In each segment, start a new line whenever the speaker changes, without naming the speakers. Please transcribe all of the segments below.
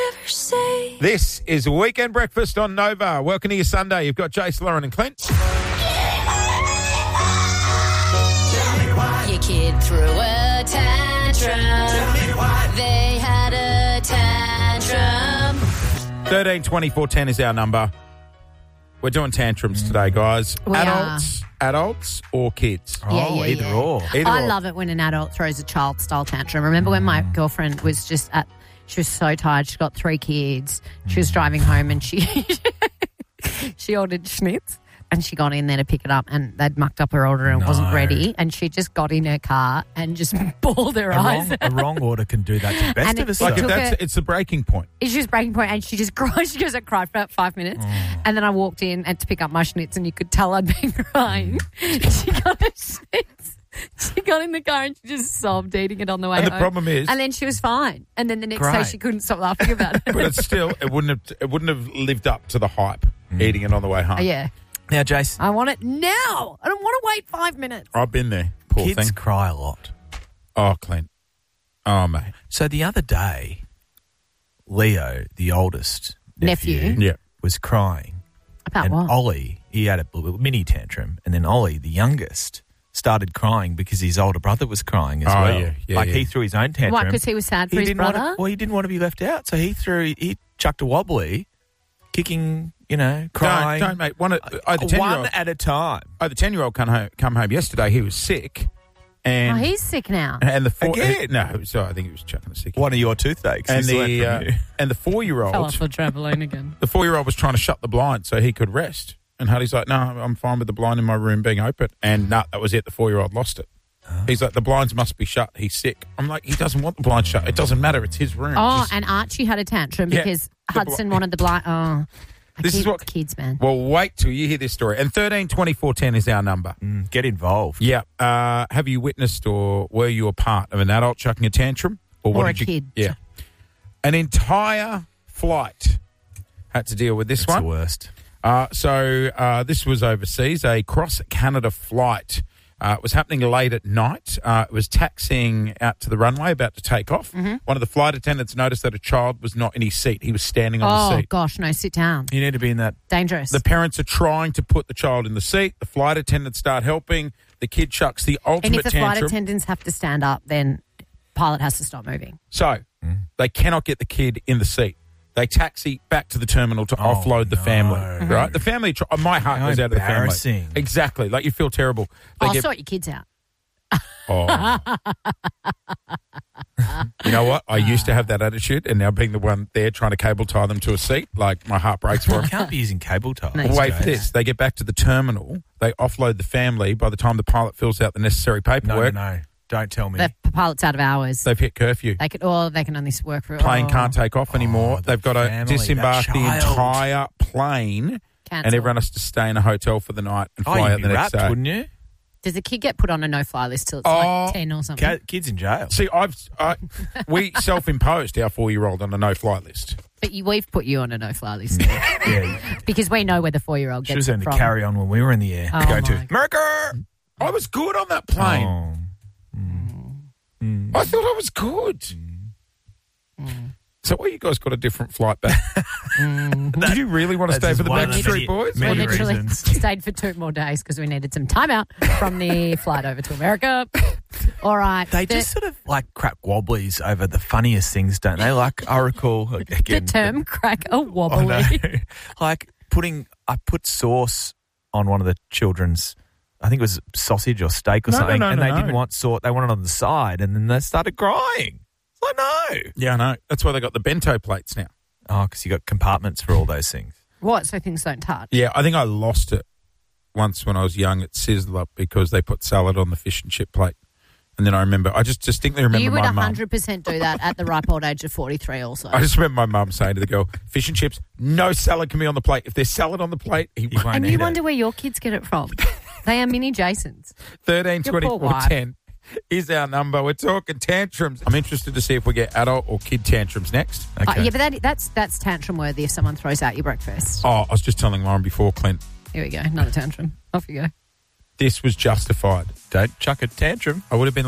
never say.
This is Weekend Breakfast on Nova. Welcome to your Sunday. You've got Jace, Lauren and Clint.
Your kid threw a tantrum. They had a tantrum.
13 24 10 is our number. We're doing tantrums today, guys.
We
Adults or kids?
Yeah,
Either or.
I love it when an adult throws a child-style tantrum. Remember when my girlfriend was she was so tired. She's got 3 kids. She was driving home and she ordered schnitz. And she got in there to pick it up and they'd mucked up her order and it wasn't ready. And she just got in her car and just bawled her eyes.
A wrong order can do that to the best of us.
Like it's the breaking point.
She was breaking point and she just cried. She goes, I cried for about 5 minutes. And then I walked in and to pick up my schnitz and you could tell I'd been crying. She got her schnitz. She got in the car and she just sobbed eating it on the way home.
And the problem is...
And then she was fine. And then the next day she couldn't stop laughing about it.
But it's still, it wouldn't have lived up to the hype, eating it on the way home.
Yeah.
Now, Jace.
I want it now. I don't want to wait 5 minutes.
I've been there. Poor
Kids
thing.
cry a lot.
Oh, Clint. Oh, mate.
So the other day, Leo, the oldest nephew,
Yeah.
was crying.
About
and
what?
Ollie, he had a mini tantrum. And then Ollie, the youngest, started crying because his older brother was crying as well.
Yeah,
he threw his own tantrum.
Why, because he was sad for his brother?
He didn't want to be left out. So he chucked a wobbly, kicking, crying.
Don't, mate. One at a
time.
Oh, the 10-year-old come home yesterday. He was sick. And
he's sick now.
And the
Again?
No, so I think he was chucking a sick.
One of your toothaches.
And
He's learned from you.
and the 4-year-old
Fell off the trampoline again.
The 4-year-old was trying to shut the blind so he could rest. And Huddy's like, no, I'm fine with the blind in my room being open. And that was it. The 4-year-old lost it. He's like, the blinds must be shut. He's sick. I'm like, he doesn't want the blinds shut. It doesn't matter. It's his room.
Oh, and Archie had a tantrum because Hudson wanted the blind. Oh,
this is what
kids, man.
Well, wait till you hear this story. And 13 24 10 is our number.
Get involved.
Yeah. Have you witnessed or were you a part of an adult chucking a tantrum? Or
a kid?
Yeah. An entire flight had to deal with this
That's
one.
the worst.
So this was overseas, a cross-Canada flight. It was happening late at night. It was taxiing out to the runway, about to take off.
Mm-hmm.
One of the flight attendants noticed that a child was not in his seat. He was standing on the seat.
Oh, gosh, no, sit down.
You need to be in that.
Dangerous.
The parents are trying to put the child in the seat. The flight attendants start helping. The kid chucks the ultimate
and if the
tantrum.
flight attendants have to stand up, then pilot has to stop moving.
So they cannot get the kid in the seat. They taxi back to the terminal to offload the family, right? The family, my heart goes out of the family.
Embarrassing.
Exactly. Like you feel terrible.
I'll sort your kids out.
Oh. You know what? I used to have that attitude, and now being the one there trying to cable tie them to a seat, like my heart breaks for
You
them.
can't be using cable ties.
No.
Wait for this. They get back to the terminal. They offload the family. By the time the pilot fills out the necessary paperwork,
No. Don't tell me.
The pilot's out of hours.
they've hit curfew.
They can only work for
Plane can't take off anymore.
the
They've got to
family,
disembark
that
the
child.
entire plane, and everyone has to stay in a hotel for the night and fly
you'd
out
be
the next
wrapped,
day.
wouldn't you?
Does the kid get put on a no-fly list till it's like 10 or something?
Kids in jail.
See, we self-imposed our 4-year-old on a no-fly list.
But we've put you on a no-fly list
Yeah.
because we know where the 4-year-old
She
gets
was
it
only
from.
carry on when we were in the air.
Oh,
Go
my
to
God.
America.
I was good on that plane.
Oh.
I thought I was good. So, you guys got a different flight back? Did you really want to stay
That's
for the
one of the
Backstreet Boys?
We
many
literally
reasons.
stayed for 2 more days because we needed some time out from the flight over to America. All right.
They just sort of like crack wobblies over the funniest things, don't they? Like I recall again
the term crack a wobbly.
like I put sauce on one of the children's. I think it was sausage or steak or something, and they didn't want sauce. They wanted it on the side, and then they started crying. It's like, no.
Yeah, I know. That's why they got the bento plates now.
Oh, because you got compartments for all those things.
What? So things don't touch?
Yeah, I think I lost it once when I was young at Sizzler because they put salad on the fish and chip plate. And then I just distinctly remember
You would
my mum.
100% do that at the ripe old age of 43 also.
I just remember my mum saying to the girl, fish and chips, no salad can be on the plate. If there's salad on the plate, he won't
and
eat
you
it.
wonder where your kids get it from. They are mini Jasons.
13
Your poor
24
wife.
10 is our number. We're talking tantrums. I'm interested to see if we get adult or kid tantrums next.
Okay.
Yeah, but that's tantrum worthy if someone throws out your breakfast.
Oh, I was just telling Lauren before, Clint,
Here we go. Another tantrum. Off you go.
this was justified.
Don't chuck a tantrum.
I would have been like,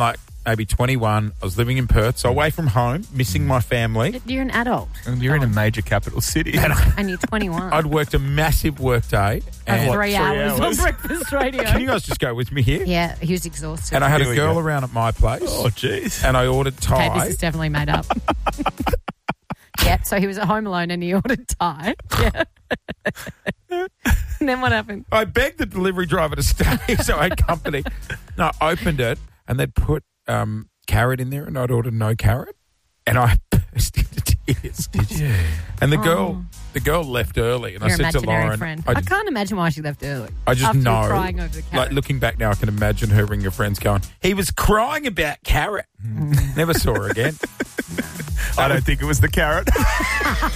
maybe 21. I was living in Perth, so away from home, missing my family.
You're an adult.
And you're in a major capital city.
And you're 21.
I'd worked a massive work day.
And
And
3 hours on breakfast radio.
can you guys just go with me here?
Yeah, he was exhausted.
And I had
Here
a
we
girl
go.
around at my place.
Oh, jeez.
And I ordered Thai.
Okay, this is definitely made up. Yeah, so he was at home alone and he ordered Thai. Yeah. And then what happened?
I begged the delivery driver to stay, so I had company. No, I opened it, and they'd put carrot in there, and I'd ordered no carrot, and I burst into tears.
Did you?
And the girl left early, and
Your
I said to
imaginary
Lauren,
friend.
I
I can't imagine why she left early.
I just
After
know,
crying over the carrot.
like looking back now, I can imagine her ringing her friends going, he was crying about carrot. Never saw her again.
I don't think it was the carrot.